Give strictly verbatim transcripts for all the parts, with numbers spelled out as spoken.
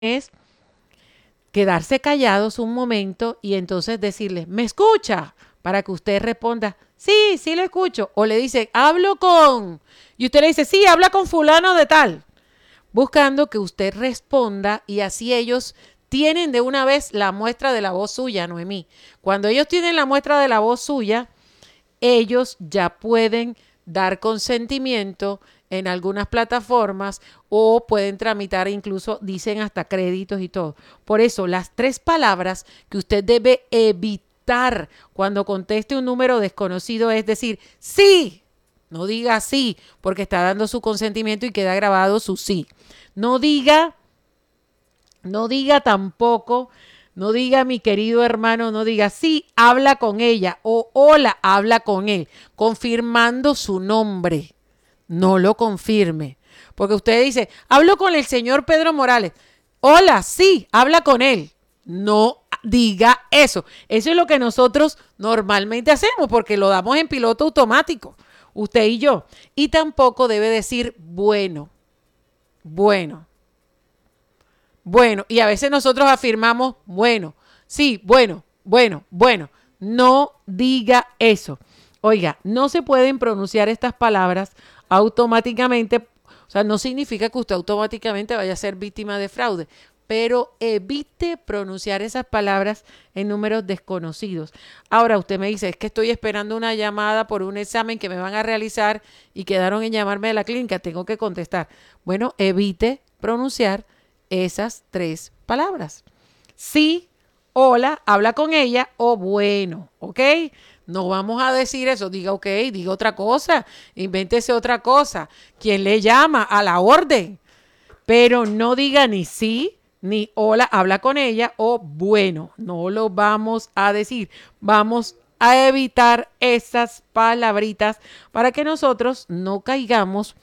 es quedarse callados un momento y entonces decirle, ¿me escucha? Para que usted responda, sí, sí lo escucho. O le dice, hablo con... Y usted le dice, sí, habla con fulano de tal. Buscando que usted responda y así ellos tienen de una vez la muestra de la voz suya, Noemí. Cuando ellos tienen la muestra de la voz suya, ellos ya pueden dar consentimiento en algunas plataformas o pueden tramitar, incluso dicen hasta créditos y todo. Por eso, las tres palabras que usted debe evitar cuando conteste un número desconocido es decir, sí. No diga sí, porque está dando su consentimiento y queda grabado su sí. No diga, no diga tampoco, no diga mi querido hermano, no diga sí, habla con ella o hola, habla con él, confirmando su nombre. No lo confirme, porque usted dice, hablo con el señor Pedro Morales. Hola, sí, habla con él. No diga eso. Eso es lo que nosotros normalmente hacemos, porque lo damos en piloto automático, usted y yo. Y tampoco debe decir bueno, bueno, bueno. Y a veces nosotros afirmamos bueno, sí, bueno, bueno, bueno. No diga eso. Oiga, no se pueden pronunciar estas palabras automáticamente. O sea, no significa que usted automáticamente vaya a ser víctima de fraude, pero evite pronunciar esas palabras en números desconocidos. Ahora usted me dice, es que estoy esperando una llamada por un examen que me van a realizar y quedaron en llamarme de la clínica, tengo que contestar. Bueno, evite pronunciar esas tres palabras. Sí, hola, habla con ella o bueno, ¿ok? No vamos a decir eso, diga ok, diga otra cosa, invéntese otra cosa. ¿Quién le llama? A la orden. Pero no diga ni sí, ni hola, habla con ella o bueno, no lo vamos a decir. Vamos a evitar esas palabritas para que nosotros no caigamos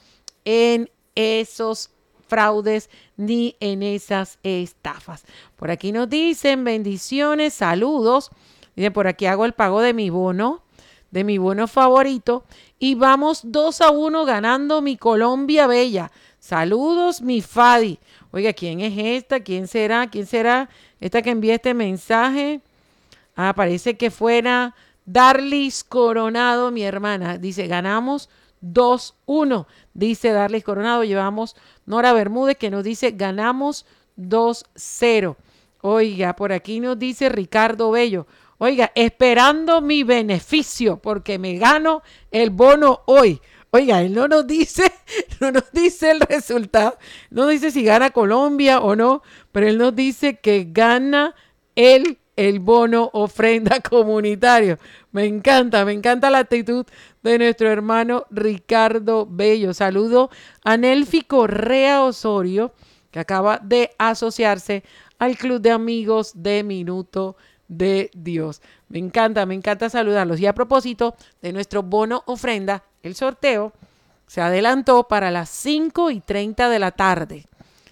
en esos fraudes ni en esas estafas. Por aquí nos dicen bendiciones, saludos. Miren, por aquí hago el pago de mi bono, de mi bono favorito. Y vamos dos a uno ganando mi Colombia Bella. Saludos, mi Fadi. Oiga, ¿quién es esta? ¿Quién será? ¿Quién será esta que envía este mensaje? Ah, parece que fuera Darlis Coronado, mi hermana. Dice, ganamos dos uno. Dice Darlis Coronado. Llevamos Nora Bermúdez que nos dice, ganamos dos cero. Oiga, por aquí nos dice Ricardo Bello. Oiga, esperando mi beneficio porque me gano el bono hoy. Oiga, él no nos dice, no nos dice el resultado, no dice si gana Colombia o no, pero él nos dice que gana el, el bono ofrenda comunitario. Me encanta, me encanta la actitud de nuestro hermano Ricardo Bello. Saludo a Nelfi Correa Osorio, que acaba de asociarse al Club de Amigos de Minuto de Dios. Me encanta, me encanta saludarlos. Y a propósito de nuestro bono ofrenda, el sorteo se adelantó para las cinco y treinta de la tarde.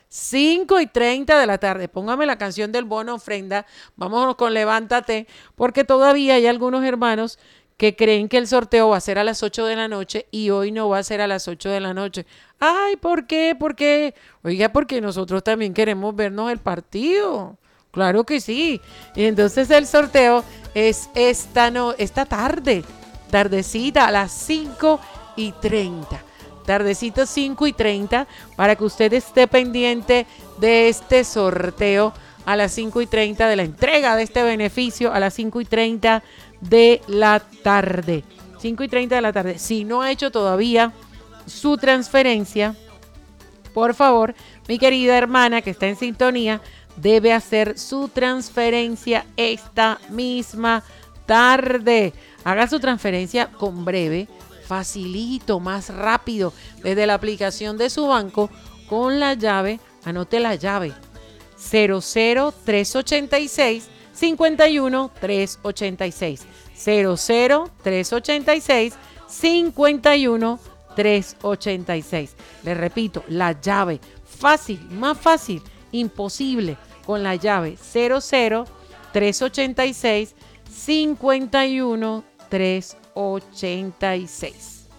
cinco y treinta de la tarde. Póngame la canción del bono ofrenda. Vámonos con Levántate, porque todavía hay algunos hermanos que creen que el sorteo va a ser a las ocho de la noche y hoy no va a ser a las ocho de la noche. Ay, ¿por qué? ¿Por qué? Oiga, porque nosotros también queremos vernos el partido. Claro que sí. Y entonces el sorteo es esta, no, esta tarde, tardecita a las cinco y treinta. Tardecito cinco y treinta para que usted esté pendiente de este sorteo a las cinco y treinta, de la entrega de este beneficio a las cinco y treinta de la tarde. cinco y treinta de la tarde. Si no ha hecho todavía su transferencia, por favor, mi querida hermana que está en sintonía, debe hacer su transferencia esta misma tarde. Haga su transferencia con breve, facilito, más rápido, desde la aplicación de su banco con la llave. Anote la llave cero cero tres ochenta y seis cincuenta y uno trescientos ochenta y seis. cero cero tres ochenta y seis cincuenta y uno trescientos ochenta y seis. Le repito, la llave fácil, más fácil, imposible, con la llave cero cero tres ochenta y seis cincuenta y uno trescientos ochenta y seis.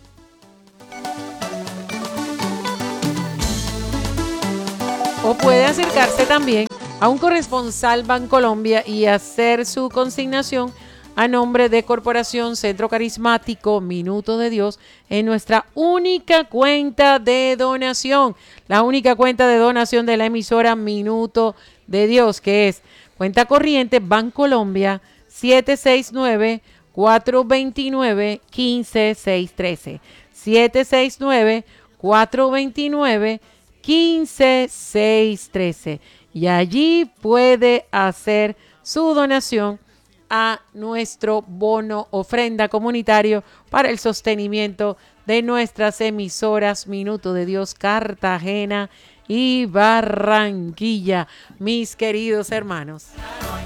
O puede acercarse también a un corresponsal Bancolombia y hacer su consignación a nombre de Corporación Centro Carismático Minuto de Dios en nuestra única cuenta de donación, la única cuenta de donación de la emisora Minuto de Dios, que es cuenta corriente Bancolombia siete seis nueve, cuatro dos nueve, uno cinco seis uno tres. siete seis nueve, cuatro dos nueve, uno cinco seis uno tres. Y allí puede hacer su donación a nuestro bono ofrenda comunitario para el sostenimiento de nuestras emisoras Minuto de Dios Cartagena y Barranquilla, mis queridos hermanos.